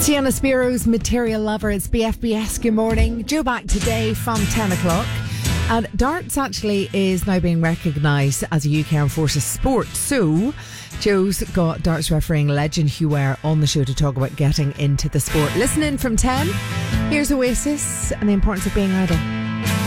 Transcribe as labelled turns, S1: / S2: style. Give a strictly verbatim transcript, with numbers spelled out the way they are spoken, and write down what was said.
S1: Sienna Spiro's Material Lover. It's B F B S. Good morning. Joe back today from ten o'clock. And darts actually is now being recognised as a U K Armed Forces sport. So Joe's got darts refereeing legend Hugh Ware on the show to talk about getting into the sport. Listen in from ten. Here's Oasis and the importance of being idle.